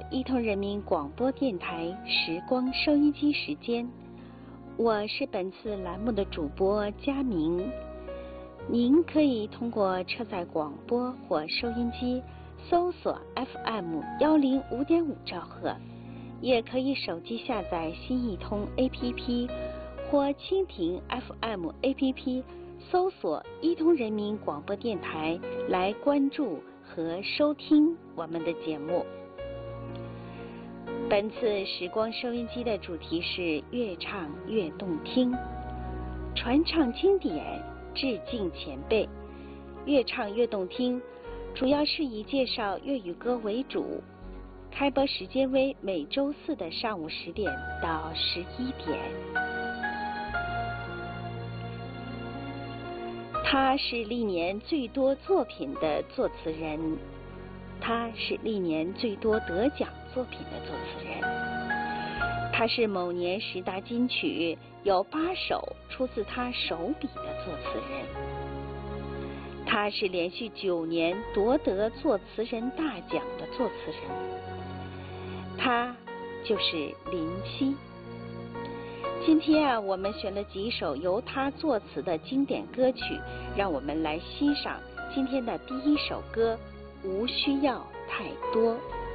伊通人民广播电台时光收音机时间，我是本次栏目的主播佳明。您可以通过车载广播或收音机搜索 FM105.5兆赫，也可以手机下载新一通 APP 或蜻蜓 FM APP 搜索伊通人民广播电台来关注和收听我们的节目。本次时光收音机的主题是越唱越动听，传唱经典，致敬前辈。越唱越动听主要是以介绍粤语歌为主，开播时间为每周四的上午10点到11点。他是历年最多作品的作词人，他是历年最多得奖作品的作词人，他是某年10大金曲有8首出自他手笔的作词人，他是连续9年夺得作词人大奖的作词人，他就是林夕。今天我们选了几首由他作词的经典歌曲，让我们来欣赏今天的第一首歌《无需要太多》。